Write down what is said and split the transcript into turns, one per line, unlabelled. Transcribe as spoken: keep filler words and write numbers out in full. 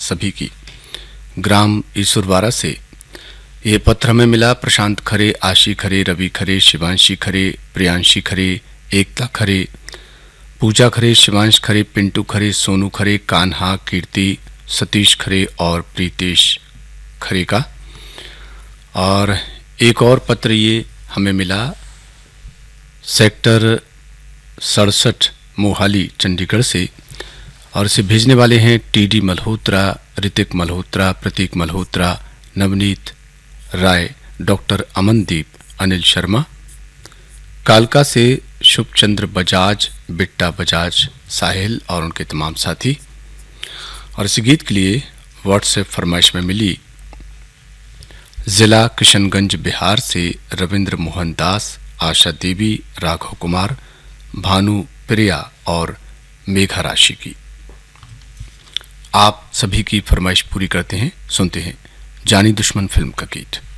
सभी की। ग्राम ईसुरवारा से ये पत्र हमें मिला। प्रशांत खरे, आशी खरे, रवि खरे, शिवांशी खरे, प्रियांशी खरे, एकता खरे, पूजा खरे, शिवांश खरे, पिंटू खरे, सोनू खरे, कान्हा, कीर्ति, सतीश खरे और प्रीतेश खरे का। और एक और पत्र ये हमें मिला सेक्टर सड़सठ मोहाली चंडीगढ़ से, और इसे भेजने वाले हैं टी डी मल्होत्रा, ऋतिक मल्होत्रा, प्रतीक मल्होत्रा, नवनीत राय, डॉक्टर अमनदीप, अनिल शर्मा। कालका से शुभचंद्र बजाज, बिट्टा बजाज, साहिल और उनके तमाम साथी। और इस गीत के लिए व्हाट्सएप फरमाइश में मिली जिला किशनगंज बिहार से रविंद्र मोहन दास, आशा देवी, राघव कुमार, भानु प्रिया और मेघा राशि की। आप सभी की फरमाइश पूरी करते हैं। सुनते हैं जानी दुश्मन फिल्म का गीत।